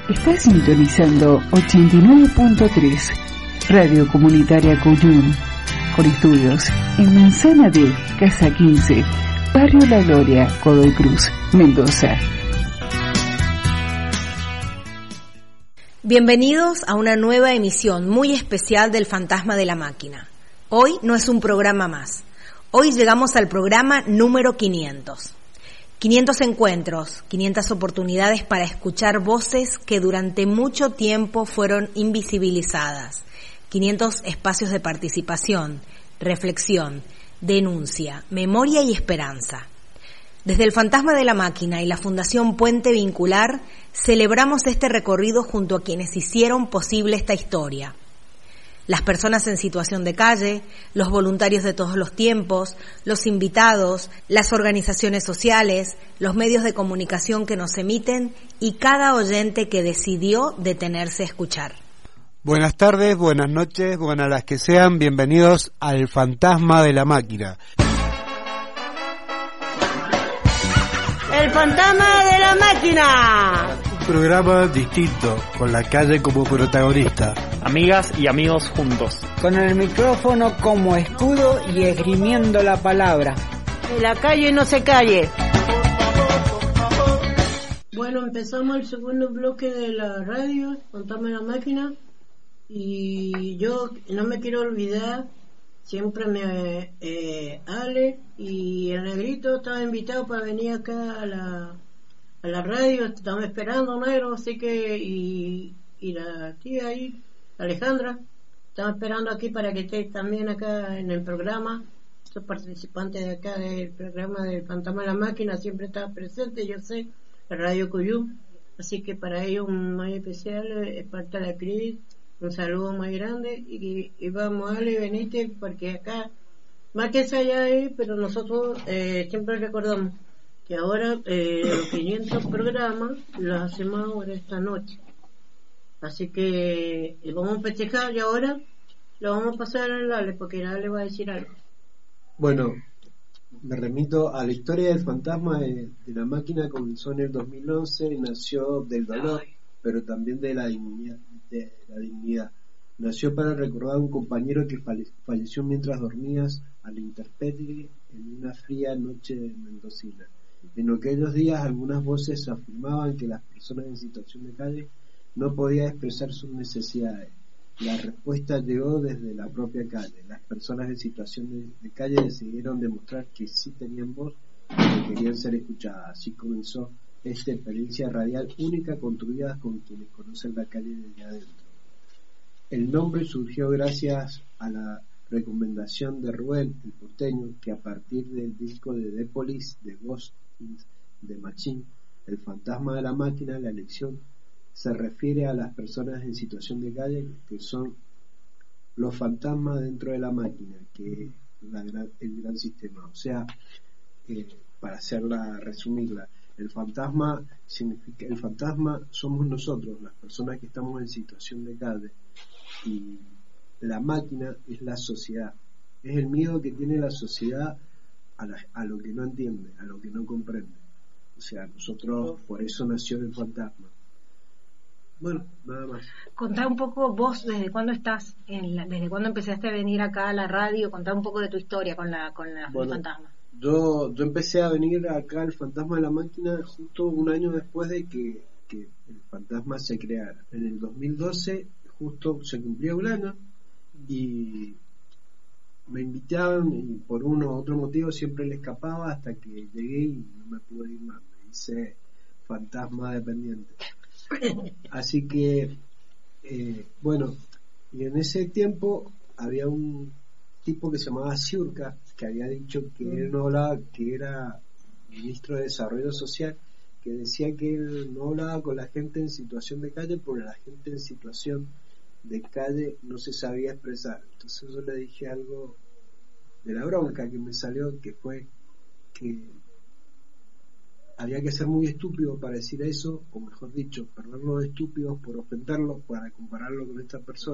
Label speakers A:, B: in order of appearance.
A: Está sintonizando 89.3 Radio Comunitaria Cuyum, con estudios en Manzana D, Casa 15, Barrio La Gloria, Godoy Cruz, Mendoza.
B: Bienvenidos a una nueva emisión muy especial del Fantasma de la Máquina. Hoy no es un programa más. Hoy llegamos al programa número 500. 500 encuentros, 500 oportunidades para escuchar voces que durante mucho tiempo fueron invisibilizadas. 500 espacios de participación, reflexión, denuncia, memoria y esperanza. Desde el Fantasma de la Máquina y la Fundación Puente Vincular, celebramos este recorrido junto a quienes hicieron posible esta historia. Las personas en situación de calle, los voluntarios de todos los tiempos, los invitados, las organizaciones sociales, los medios de comunicación que nos emiten y cada oyente que decidió detenerse a escuchar.
C: Buenas tardes, buenas noches, buenas las que sean, bienvenidos al Fantasma de la Máquina.
D: ¡El Fantasma de la Máquina!
C: Un programa distinto, con la calle como protagonista.
E: Amigas y amigos juntos.
F: Con el micrófono como escudo y esgrimiendo la palabra.
D: Que la calle no se calle.
G: Bueno, empezamos el segundo bloque de la radio, Fantasma de la Máquina. Y yo no me quiero olvidar, siempre Ale y el Negrito estaban invitados para venir acá a la radio, estaban esperando, Negro, así que y la tía ahí, Alejandra, estaban esperando aquí para que esté también acá en el programa. Estos participantes de acá del programa del Fantasma de la Máquina siempre estaban presentes, yo sé, la Radio Cuyum, así que para ellos un muy especial, es parte de la Cris. Un saludo muy grande y vamos a venite porque acá, más que allá ahí, pero nosotros siempre recordamos que ahora los 500 programas los hacemos ahora esta noche. Así que vamos a festejar y ahora lo vamos a pasar al Ale porque el Ale va a decir algo.
H: Bueno, me remito a la historia del Fantasma de la Máquina. Comenzó en el 2011, nació del dolor, pero también de la dignidad. Nació para recordar a un compañero que falleció mientras dormías a la intemperie en una fría noche mendocina. En aquellos días algunas voces afirmaban que las personas en situación de calle no podían expresar sus necesidades. La respuesta llegó desde la propia calle. Las personas en situación de calle decidieron demostrar que sí tenían voz y que querían ser escuchadas. Así comenzó esta experiencia radial única construida con quienes conocen la calle desde adentro. El nombre surgió gracias a la recomendación de Rubén, el porteño, que a partir del disco de The Police, de Ghost in the Machine, El Fantasma de la Máquina, la elección se refiere a las personas en situación de calle que son los fantasmas dentro de la máquina, que es el gran sistema. O sea, para resumirla, el fantasma somos nosotros, las personas que estamos en situación de calle, y la máquina es la sociedad, es el miedo que tiene la sociedad a lo que no entiende, a lo que no comprende. O sea, nosotros, por eso nació el fantasma. Bueno, nada más.
B: Contá un poco vos, ¿desde cuándo estás desde cuándo empezaste a venir acá a la radio? Contá un poco de tu historia con el fantasma.
H: Yo empecé a venir acá al Fantasma de la Máquina justo un año después de que el fantasma se creara. En el 2012 justo se cumplía un año y me invitaban y por uno u otro motivo siempre le escapaba hasta que llegué y no me pude ir más. Me hice fantasma dependiente. Así que bueno, y en ese tiempo había un tipo que se llamaba Ciurca, que había dicho que él no hablaba, que era ministro de Desarrollo Social, que decía que él no hablaba con la gente en situación de calle porque la gente en situación de calle no se sabía expresar. Entonces yo le dije algo de la bronca que me salió, que fue que había que ser muy estúpido para decir eso, o mejor dicho, perder los estúpidos por ofenderlos para compararlo con esta persona.